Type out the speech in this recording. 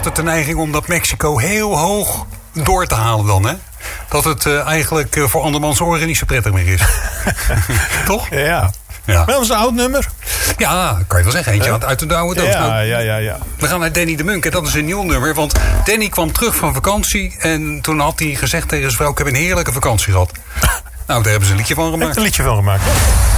altijd de neiging om dat Mexico heel hoog door te halen dan, hè? Dat het eigenlijk voor andermans oren niet zo prettig meer is. Toch? Ja. Ja. Maar dat was een oud nummer. Ja, kan je wel zeggen. Eentje uit de oude doos. Ja. We gaan naar Danny de Munk en dat is een nieuw nummer. Want Danny kwam terug van vakantie en toen had hij gezegd tegen zijn vrouw: ik heb een heerlijke vakantie gehad. Nou, daar hebben ze een liedje van gemaakt. Een liedje van gemaakt.